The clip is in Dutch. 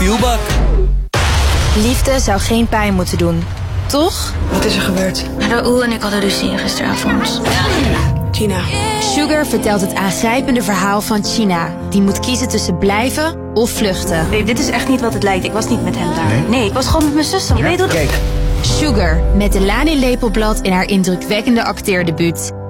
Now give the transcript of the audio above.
wielbak. Liefde zou geen pijn moeten doen, toch? Wat is er gebeurd? Raoul en ik hadden ruzie gisteravond. Gina. Sugar vertelt het aangrijpende verhaal van China, die moet kiezen tussen blijven of vluchten. Nee, dit is echt niet wat het lijkt. Ik was niet met hem daar. Nee, ik was gewoon met mijn zussen. Je weet hoe... Sugar, met de Lani Lepelblad in haar indrukwekkende acteerdebuut.